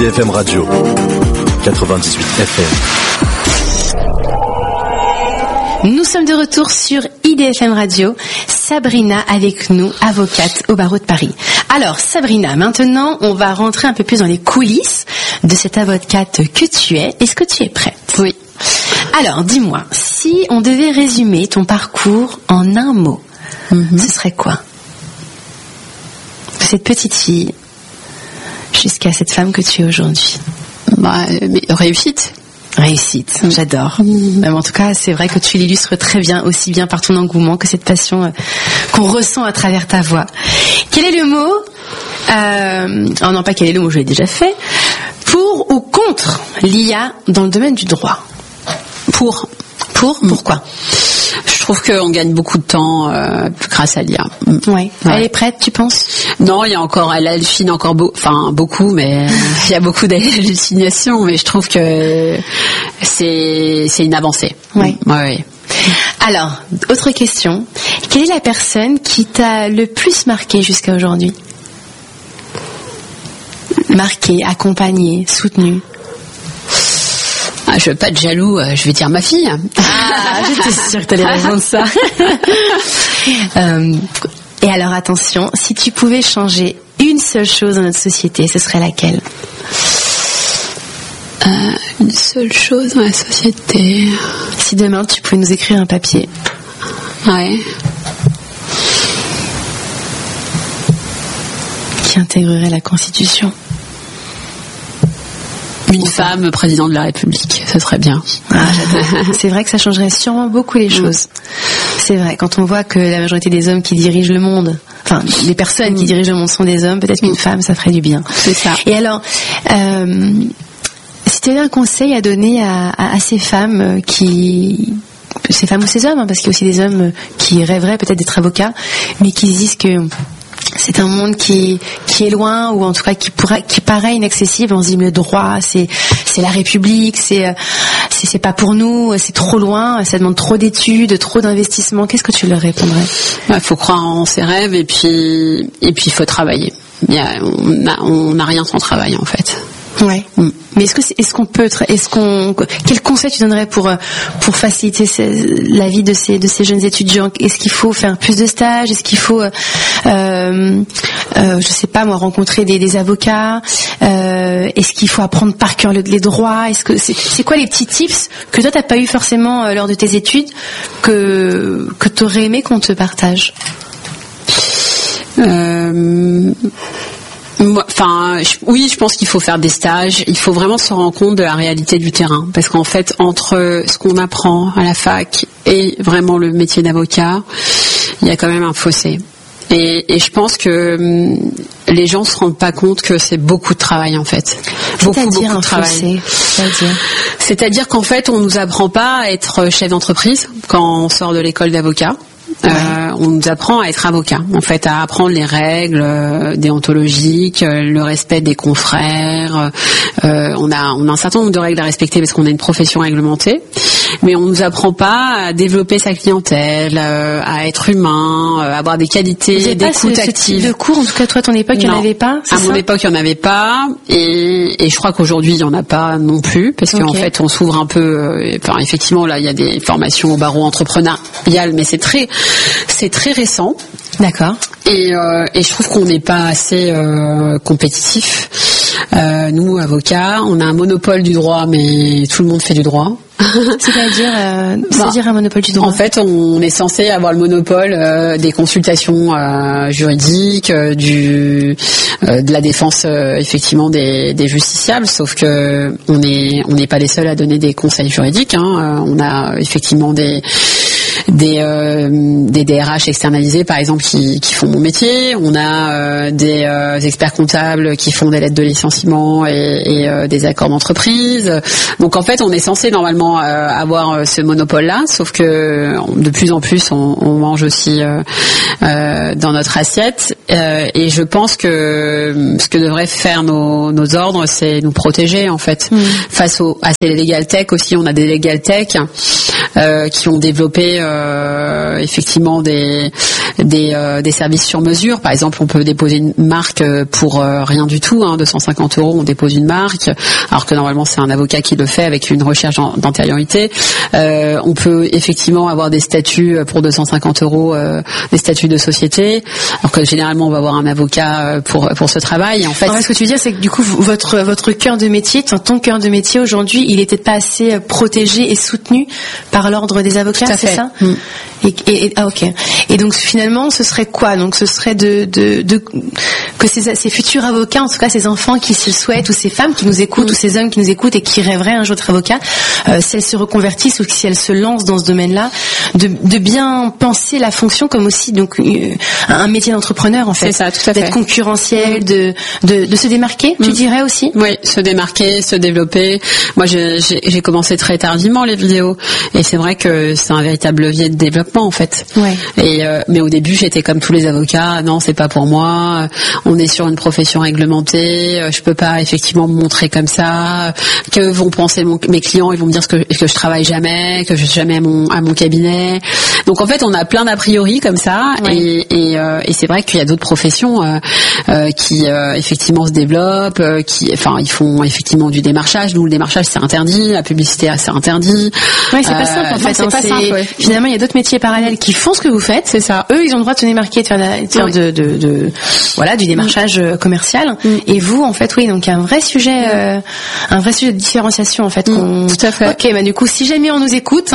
IDFM Radio 98 FM. Nous sommes de retour sur IDFM Radio. Sabrina avec nous, avocate au barreau de Paris. Alors Sabrina, maintenant on va rentrer un peu plus dans les coulisses de cette avocate que tu es. Est-ce que tu es prête ? Oui. Alors dis-moi, si on devait résumer ton parcours en un mot, ce serait quoi ? De cette petite fille jusqu'à cette femme que tu es aujourd'hui. Réussite. Réussite, j'adore. Même en tout cas, c'est vrai que tu l'illustres très bien, aussi bien par ton engouement que cette passion qu'on ressent à travers ta voix. Quel est le mot oh non, pas quel est le mot, je l'ai déjà fait. Pour ou contre l'IA dans le domaine du droit ? Pour. Pourquoi ? Je trouve qu'on gagne beaucoup de temps grâce à l'IA. Ouais. Elle est prête, tu penses ? Non, elle hallucine encore beaucoup, mais il y a beaucoup d'hallucinations, mais je trouve que c'est une avancée. Ouais. Ouais. Alors, autre question. Quelle est la personne qui t'a le plus marqué jusqu'à aujourd'hui ? Marqué, accompagné, soutenu ? Je veux pas être jaloux, je vais dire ma fille. J'étais sûre que tu allais répondre ça. Et alors attention, si tu pouvais changer une seule chose dans notre société, ce serait laquelle ? Une seule chose dans la société. Si demain tu pouvais nous écrire un papier. Ouais. Qui intégrerait la Constitution. Une femme présidente de la République, ça serait bien. J'adore. C'est vrai que ça changerait sûrement beaucoup les choses. C'est vrai, quand on voit que la majorité des hommes qui dirigent le monde, enfin, les personnes qui dirigent le monde sont des hommes, peut-être qu'une femme, ça ferait du bien. C'est ça. Et alors, si tu avais un conseil à donner à ces femmes ces femmes ou ces hommes, parce qu'il y a aussi des hommes qui rêveraient peut-être d'être avocats, mais qui disent que c'est un monde qui est loin, ou en tout cas qui paraît inaccessible. On se dit mais le droit, c'est la République, c'est pas pour nous, c'est trop loin, ça demande trop d'études, trop d'investissements. Qu'est-ce que tu leur répondrais ? Faut croire en ses rêves et puis il faut travailler. On n'a rien sans travail en fait. Ouais. Mais quel conseil tu donnerais pour faciliter la vie de ces jeunes étudiants ? Est-ce qu'il faut faire plus de stages ? Est-ce qu'il faut, je sais pas moi, rencontrer des avocats ? Est-ce qu'il faut apprendre par cœur les droits ? C'est quoi les petits tips que toi t'as pas eu forcément lors de tes études que t'aurais aimé qu'on te partage ? Je pense qu'il faut faire des stages. Il faut vraiment se rendre compte de la réalité du terrain, parce qu'en fait, entre ce qu'on apprend à la fac et vraiment le métier d'avocat, il y a quand même un fossé. Et je pense que les gens se rendent pas compte que c'est beaucoup de travail en fait. Beaucoup de travail. C'est-à-dire qu'en fait, on nous apprend pas à être chef d'entreprise quand on sort de l'école d'avocat. On nous apprend à être avocat, en fait, à apprendre les règles déontologiques, le respect des confrères. On a un certain nombre de règles à respecter parce qu'on a une profession réglementée, mais on nous apprend pas à développer sa clientèle, à être humain, à avoir des qualités d'écoute active. Ce type de cours, en tout cas, toi, à ton époque, il n'y en avait pas. À mon époque, il n'y en avait pas, et je crois qu'aujourd'hui, il n'y en a pas non plus, parce qu'en fait, on s'ouvre un peu. Effectivement, là, il y a des formations au barreau entrepreneurial, mais c'est très récent. D'accord. Et je trouve qu'on n'est pas assez compétitif. Nous, avocats, on a un monopole du droit, mais tout le monde fait du droit. C'est-à-dire un monopole du droit. En fait, on est censé avoir le monopole des consultations juridiques, de la défense effectivement des justiciables, sauf que on n'est pas les seuls à donner des conseils juridiques. On a effectivement des DRH externalisés par exemple qui font mon métier, on a des experts comptables qui font des lettres de licenciement et des accords d'entreprise. Donc en fait on est censé normalement avoir ce monopole là, sauf que de plus en plus on mange aussi dans notre assiette, et je pense que ce que devraient faire nos ordres, c'est nous protéger en fait face à ces legal tech aussi. On a des legal tech qui ont développé effectivement des des services sur mesure. Par exemple, on peut déposer une marque pour rien du tout, 250 €, on dépose une marque, alors que normalement c'est un avocat qui le fait avec une recherche d'antériorité. On peut effectivement avoir des statuts pour 250 €, des statuts de société, alors que généralement on va avoir un avocat pour ce travail. Et en fait, ce que tu veux dire, c'est que du coup votre cœur de métier, ton cœur de métier aujourd'hui, il était pas assez protégé et soutenu par l'ordre des avocats, c'est ça? Ok. Et donc finalement, ce serait quoi? Donc ce serait que ces futurs avocats, en tout cas ces enfants qui se souhaitent, ou ces femmes qui nous écoutent, ou ces hommes qui nous écoutent et qui rêveraient un jour d'être avocats, si elles se reconvertissent ou si elles se lancent dans ce domaine-là, de bien penser la fonction comme aussi donc un métier d'entrepreneur en fait. C'est ça, tout à fait. D'être concurrentiel, de se démarquer, tu dirais aussi? Oui, se démarquer, se développer. Moi, j'ai commencé très tardivement les vidéos, et c'est vrai que c'est un véritable levier de développement en fait. Ouais. Mais au début, j'étais comme tous les avocats. Non, c'est pas pour moi. On est sur une profession réglementée. Je peux pas effectivement me montrer comme ça. Que vont penser mes clients? Ils vont me dire que je travaille jamais, que je suis jamais à mon cabinet. Donc en fait, on a plein d'a priori comme ça. Ouais. Et c'est vrai qu'il y a d'autres professions qui effectivement se développent, ils font effectivement du démarchage. Nous, le démarchage c'est interdit, la publicité c'est interdit. Ouais, c'est pas simple en fait. C'est pas simple. Ouais. Finalement, il y a d'autres métiers parallèles qui font ce que vous faites. C'est ça. Eux, ils ont le droit de se démarquer, de faire du démarchage commercial. Et vous, en fait, oui. Donc il y a un vrai sujet de différenciation en fait. Tout à fait. Ok, bah du coup, si jamais on nous écoute,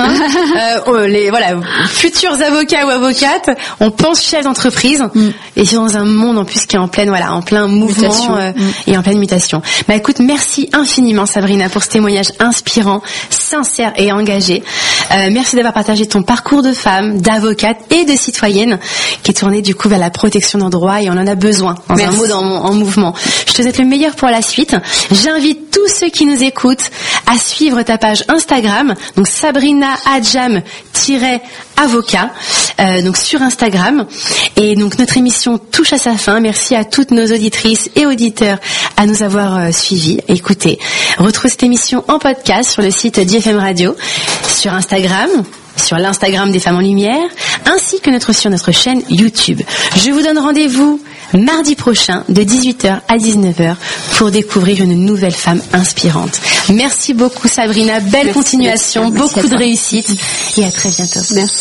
futurs avocats ou avocates, on pense chef d'entreprise et dans un monde en plus qui est en plein mouvement et en pleine mutation. Bah écoute, merci infiniment Sabrina pour ce témoignage inspirant, sincère et engagé. Merci d'avoir partagé ton parcours de femme, d'avocate et de citoyenne qui est tourné du coup vers la protection d'un droit, et on en a besoin dans un monde en mouvement. Je te souhaite le meilleur pour la suite. J'invite tous ceux qui nous écoutent à suivre ta page Instagram, donc Sabrina Adjam-avocat, donc sur Instagram. Et donc notre émission touche à sa fin. Merci à toutes nos auditrices et auditeurs à nous avoir suivis. Écoutez, retrouve cette émission en podcast sur le site d'IFM Radio, sur Instagram, sur l'Instagram des Femmes en Lumière, ainsi que sur notre chaîne YouTube. Je vous donne rendez-vous mardi prochain de 18h à 19h pour découvrir une nouvelle femme inspirante. Merci beaucoup Sabrina, belle continuation, beaucoup de réussite et à très bientôt. Merci.